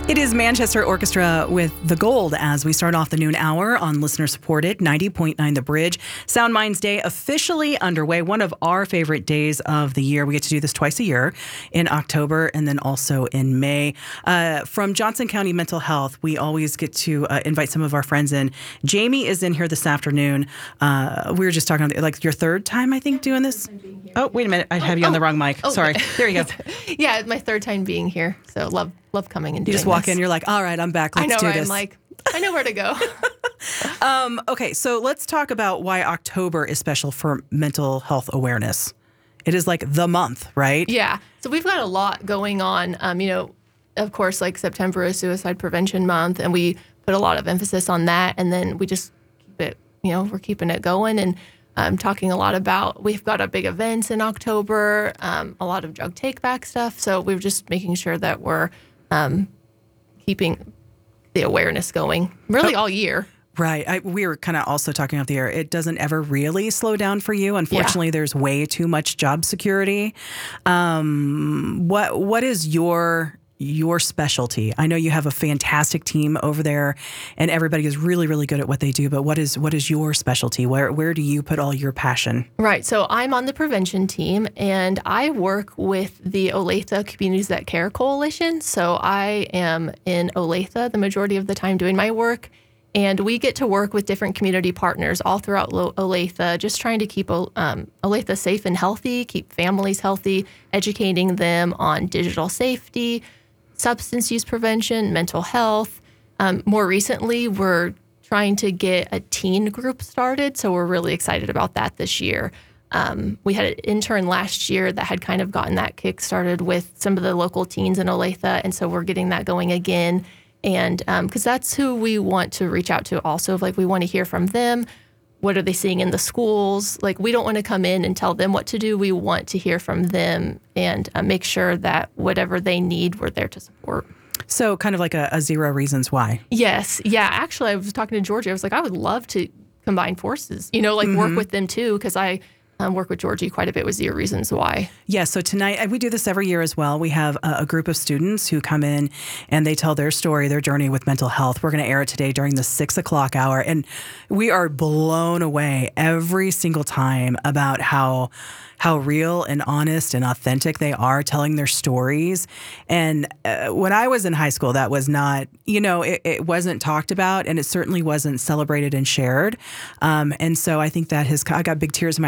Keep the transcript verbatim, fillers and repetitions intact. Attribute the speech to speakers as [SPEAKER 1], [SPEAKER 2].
[SPEAKER 1] It is Manchester Orchestra with The Gold as we start off the noon hour on listener-supported ninety point nine The Bridge. Sound Minds Day officially underway, one of our favorite days of the year. We get to do this twice a year in October and then also in May. Uh, from Johnson County Mental Health, we always get to uh, invite some of our friends in. Jamie is in here this afternoon. Uh, we were just talking, like your third time, I think, doing this? Oh, wait a minute. I have you on the wrong mic.
[SPEAKER 2] Oh,
[SPEAKER 1] Sorry. There you go.
[SPEAKER 2] Yeah, it's my third time being here. So love love coming and
[SPEAKER 1] You
[SPEAKER 2] doing
[SPEAKER 1] just walk
[SPEAKER 2] this.
[SPEAKER 1] in, you're like, all right, I'm back. Let's
[SPEAKER 2] I know,
[SPEAKER 1] do
[SPEAKER 2] right?
[SPEAKER 1] this.
[SPEAKER 2] I'm like, I know where to go.
[SPEAKER 1] um, okay, so let's talk about why October is special for mental health awareness. It is like the month, right?
[SPEAKER 2] Yeah. So we've got a lot going on. Um, you know, of course, like September is Suicide Prevention Month, and we put a lot of emphasis on that. And then we just keep it, you know, we're keeping it going and um, talking a lot about, we've got a big events in October, um, a lot of drug take back stuff. So we're just making sure that we're um, keeping the awareness going really all year.
[SPEAKER 1] Right. I, we were kind of also talking off the air. It doesn't ever really slow down for you. Unfortunately, yeah. There's way too much job security. Um, what What is your your specialty? I know you have a fantastic team over there, and everybody is really, really good at what they do. But what is what is your specialty? Where Where do you put all your passion?
[SPEAKER 2] Right. So I'm on the prevention team, and I work with the Olathe Communities That Care Coalition. So I am in Olathe the majority of the time doing my work. And we get to work with different community partners all throughout Olathe, just trying to keep um, Olathe safe and healthy, keep families healthy, educating them on digital safety, substance use prevention, mental health. Um, more recently, we're trying to get a teen group started, so we're really excited about that this year. Um, we had an intern last year that had kind of gotten that kick started with some of the local teens in Olathe, and so we're getting that going again. And because um, that's who we want to reach out to also. Like, we want to hear from them. What are they seeing in the schools? Like, we don't want to come in and tell them what to do. We want to hear from them and uh, make sure that whatever they need, we're there to support.
[SPEAKER 1] So kind of like a, a zero reasons why.
[SPEAKER 2] Yes. Yeah. Actually, I was talking to Georgie. I was like, I would love to combine forces, you know, like mm-hmm. work with them, too, because I Um, work with Georgie quite a bit with Zero Reasons Why.
[SPEAKER 1] Yeah, so tonight, we do this every year as well. We have a, a group of students who come in and they tell their story, their journey with mental health. We're going to air it today during the six o'clock hour. And we are blown away every single time about how how real and honest and authentic they are telling their stories. And uh, when I was in high school, that was not, you know, it, it wasn't talked about, and it certainly wasn't celebrated and shared. Um, and so I think that has, I got big tears in my